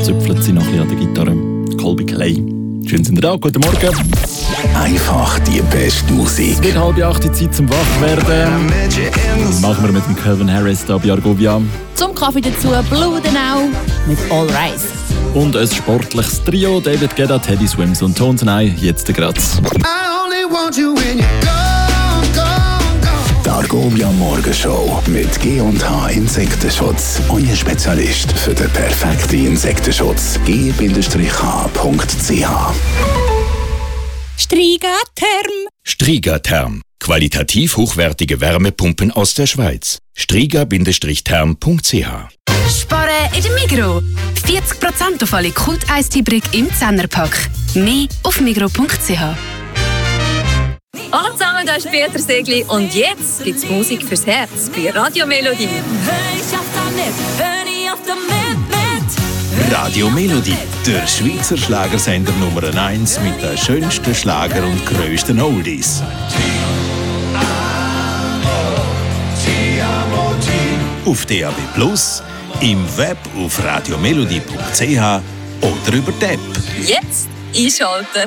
züpfelt sie noch ein bisschen an der Gitarre. Colby Clay. Schön sind ihr da, guten Morgen. Einfach die beste Musik. Es wird 7:30 Zeit zum Wachwerden. Das machen wir mit dem Calvin Harris da bei Argovia. Zum Kaffee dazu Blue Denau mit All Rise. Und ein sportliches Trio, David Guetta, Teddy Swims und Tones Nye, jetzt gerade. Die Argovia Morgenshow mit G&H Insektenschutz. Euer Spezialist für den perfekten Insektenschutz. g-h.ch Strigatherm. Strigatherm. Qualitativ hochwertige Wärmepumpen aus der Schweiz. striga-therm.ch. Sparen in der Migros. 40% auf alle Kult-Eistee-Brick im 10er-Pack. Mehr auf migros.ch. Hallo zusammen, da ist Peter Segli und jetzt gibt's Musik fürs Herz bei Radio Melodie. Radio Melodie, der Schweizer Schlagersender Nummer 1 mit den schönsten Schlager und grössten Oldies. Auf DAB+, im Web auf radiomelodie.ch oder über die App. Jetzt einschalten.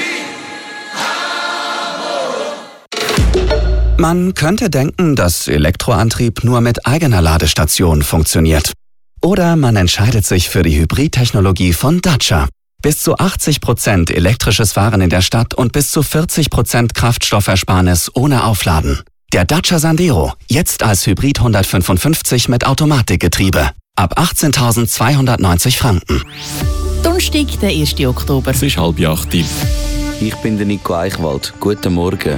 Man könnte denken, dass Elektroantrieb nur mit eigener Ladestation funktioniert. Oder man entscheidet sich für die Hybridtechnologie von Dacia. Bis zu 80% elektrisches Fahren in der Stadt und bis zu 40% Kraftstoffersparnis ohne Aufladen. Der Dacia Sandero, jetzt als Hybrid 155 mit Automatikgetriebe. Ab 18.290 Franken. Donnerstag, der 1. Oktober. Es ist 7:30. Ich bin der Nico Eichwald. Guten Morgen.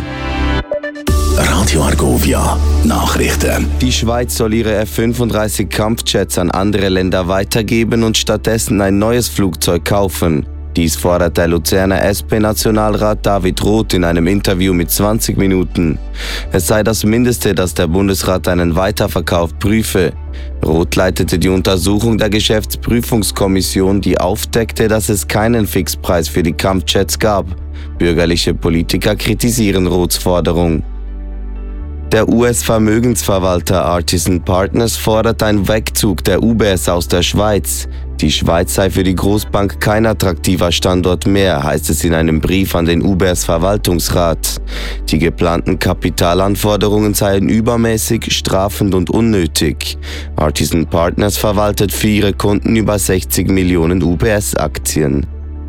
Radio Argovia Nachrichten. Die Schweiz soll ihre F-35 Kampfjets an andere Länder weitergeben und stattdessen ein neues Flugzeug kaufen. Dies fordert der Luzerner SP-Nationalrat David Roth in einem Interview mit 20 Minuten. Es sei das Mindeste, dass der Bundesrat einen Weiterverkauf prüfe. Roth leitete die Untersuchung der Geschäftsprüfungskommission, die aufdeckte, dass es keinen Fixpreis für die Kampfjets gab. Bürgerliche Politiker kritisieren Roths Forderung. Der US-Vermögensverwalter Artisan Partners fordert einen Wegzug der UBS aus der Schweiz. Die Schweiz sei für die Großbank kein attraktiver Standort mehr, heißt es in einem Brief an den UBS-Verwaltungsrat. Die geplanten Kapitalanforderungen seien übermäßig, strafend und unnötig. Artisan Partners verwaltet für ihre Kunden über 60 Millionen UBS-Aktien.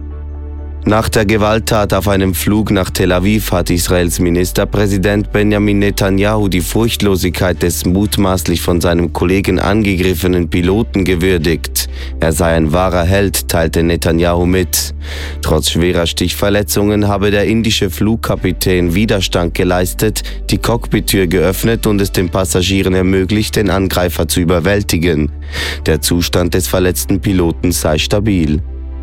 Nach der Gewalttat auf einem Flug nach Tel Aviv hat Israels Ministerpräsident Benjamin Netanyahu die Furchtlosigkeit des mutmaßlich von seinem Kollegen angegriffenen Piloten gewürdigt. Er sei ein wahrer Held, teilte Netanyahu mit. Trotz schwerer Stichverletzungen habe der indische Flugkapitän Widerstand geleistet, die Cockpittür geöffnet und es den Passagieren ermöglicht, den Angreifer zu überwältigen. Der Zustand des verletzten Piloten sei stabil.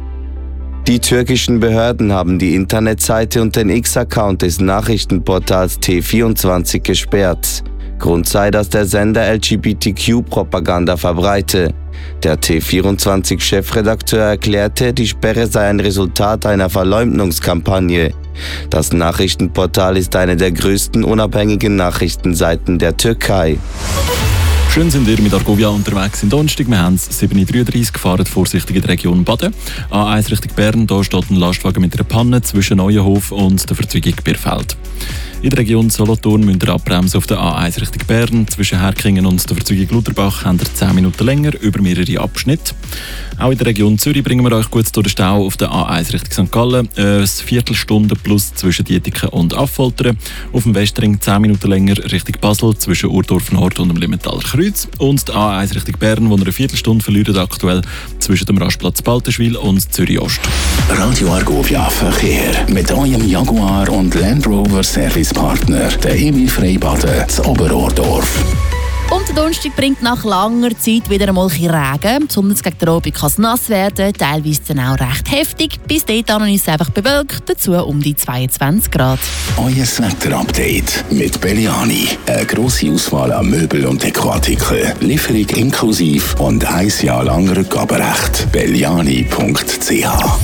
Die türkischen Behörden haben die Internetseite und den X-Account des Nachrichtenportals T24 gesperrt. Grund sei, dass der Sender LGBTQ-Propaganda verbreite. Der T24-Chefredakteur erklärte, die Sperre sei ein Resultat einer Verleumdungskampagne. Das Nachrichtenportal ist eine der größten unabhängigen Nachrichtenseiten der Türkei. Schön sind ihr mit Argovia unterwegs. Am Donnerstag, wir haben es 7:33 gefahren, vorsichtig in der Region Baden. A1 Richtung Bern, da steht ein Lastwagen mit einer Panne zwischen Neuenhof und der Verzweigung Birfeld. In der Region Solothurn müsst ihr abbremsen auf der A1 Richtung Bern. Zwischen Herkingen und der Verzweigung Lutherbach habt ihr 10 Minuten länger, über mehrere Abschnitte. Auch in der Region Zürich bringen wir euch gut durch den Stau auf der A1 Richtung St. Gallen. Eine Viertelstunde plus zwischen Dietiken und Affoltern. Auf dem Westring 10 Minuten länger Richtung Basel zwischen Urdorf Nord und dem Limmentaler Kreuz. Und die A1 Richtung Bern, wo ihr eine Viertelstunde verliert aktuell zwischen dem Rastplatz Baltenschwil und Zürich Ost. Radio Argovia Verkehr mit eurem Jaguar und Land Rover Servicepartner, der Emil Freibaden zu Oberordorf. Und der Donnerstag bringt nach langer Zeit wieder einmal Regen. Besonders gegen den Abend kann es nass werden, teilweise dann auch recht heftig. Bis dahin ist es einfach bewölkt, dazu um die 22 Grad. Euer Wetterupdate mit Belliani. Eine grosse Auswahl an Möbel und Dekoartikeln. Lieferung inklusive und 1 Jahr lang Rückgaberecht. Belliani.ch. Guten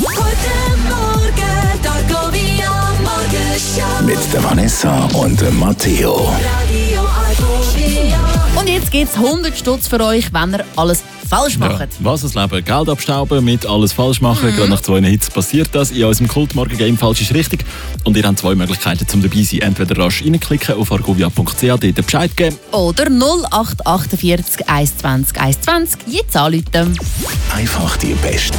Morgen, Argovia Morgenshow. Mit der Vanessa und dem Matteo. Radio Argovia. Und jetzt gibt es 100 Stutz für euch, wenn ihr alles falsch macht. Ja. Was das Leben? Geld abstauben, mit alles falsch machen. Gerade nach 2 Hits passiert das. In unserem Kultmorgen-Game «Falsch ist richtig». Und ihr habt 2 Möglichkeiten, um dabei zu sein. Entweder rasch reinklicken auf argovia.ch, dort Bescheid geben. Oder 0848 120 120 jetzt anrufen. Einfach die besten